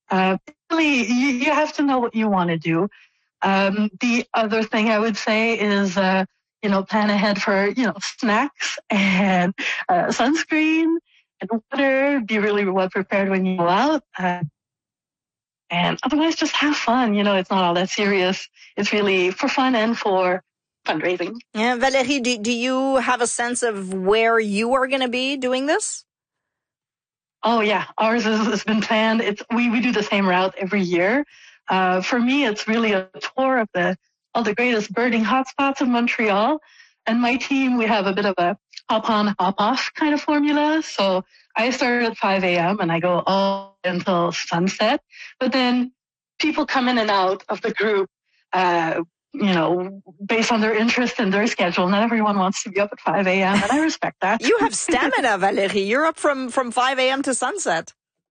Really, you have to know what you want to do. The other thing I would say is, plan ahead for, snacks and sunscreen and water. Be really well prepared when you go out. And otherwise, just have fun. It's not all that serious. It's really for fun and for fundraising. Yeah, Valérie, do you have a sense of where you are going to be doing this? Oh, yeah. Ours has been planned. We do the same route every year. For me, it's really a tour of all the greatest birding hotspots in Montreal. And my team, we have a bit of a hop-on, hop-off kind of formula. So I start at 5 a.m. and I go all until sunset. But then people come in and out of the group, based on their interest and their schedule. Not everyone wants to be up at 5 a.m. and I respect that. You have stamina, Valérie. You're up from 5 a.m. to sunset.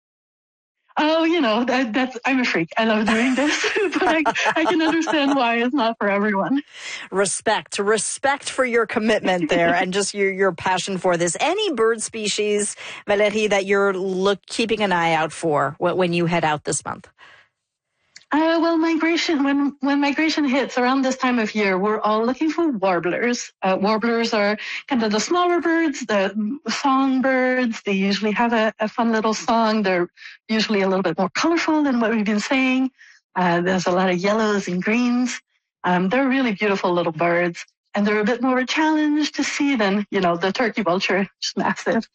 Oh, that's I'm a freak. I love doing this, but I can understand why it's not for everyone. Respect for your commitment there and just your passion for this. Any bird species, Valérie, that you're keeping an eye out for when you head out this month? Well, migration, when migration hits around this time of year, we're all looking for warblers. Warblers are kind of the smaller birds, the songbirds. They usually have a fun little song. They're usually a little bit more colorful than what we've been saying. There's a lot of yellows and greens. They're really beautiful little birds, and they're a bit more of a challenge to see than, the turkey vulture, which is massive.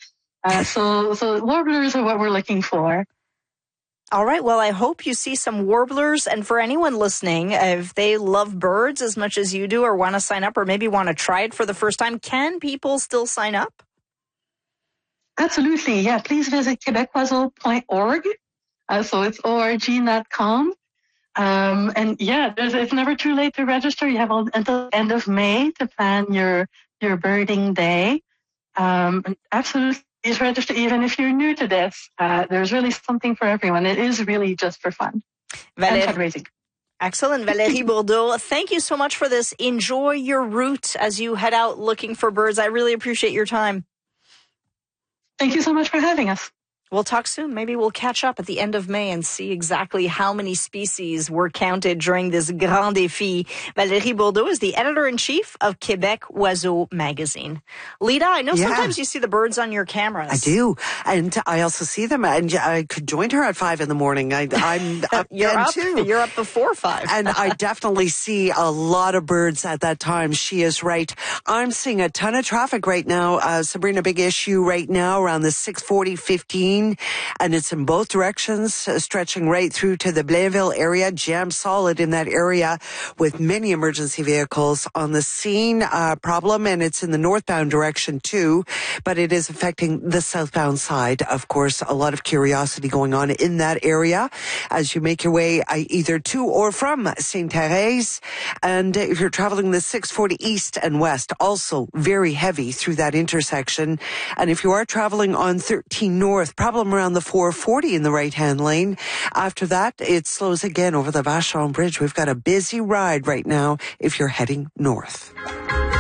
So warblers are what we're looking for. All right. Well, I hope you see some warblers. And for anyone listening, if they love birds as much as you do or want to sign up or maybe want to try it for the first time, can people still sign up? Absolutely. Yeah. Please visit quebecoiseau.org. So it's org.com. And yeah, it's never too late to register. You have until the end of May to plan your birding day. Absolutely. Please register even if you're new to this. There's really something for everyone. It is really just for fun and fundraising. Excellent. Valérie Bourdeau, thank you so much for this. Enjoy your route as you head out looking for birds. I really appreciate your time. Thank you so much for having us. We'll talk soon. Maybe we'll catch up at the end of May and see exactly how many species were counted during this Grand Défi. Valérie Bourdeau is the editor-in-chief of Québec Oiseau magazine. Lita, I know sometimes you see the birds on your cameras. I do. And I also see them. And I could join her at 5 in the morning. I'm up too. You're up before 5. And I definitely see a lot of birds at that time. She is right. I'm seeing a ton of traffic right now. Sabrina, big issue right now around the 6:40-15. And it's in both directions, stretching right through to the Blainville area, jammed solid in that area with many emergency vehicles on the scene. Problem, and it's in the northbound direction too, but it is affecting the southbound side. Of course, a lot of curiosity going on in that area as you make your way either to or from St. Therese. And if you're traveling the 640 east and west, also very heavy through that intersection. And if you are traveling on 13 north, problem around the 440 in the right-hand lane. After that, it slows again over the Vachon Bridge. We've got a busy ride right now if you're heading north.